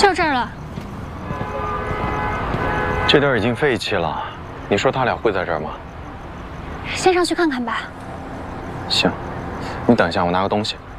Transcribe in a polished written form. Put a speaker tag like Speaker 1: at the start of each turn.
Speaker 1: 就这儿了。
Speaker 2: 这地儿已经废弃了，你说他俩会在这儿吗？
Speaker 1: 先上去看看吧。
Speaker 2: 行，你等一下，我拿个东西。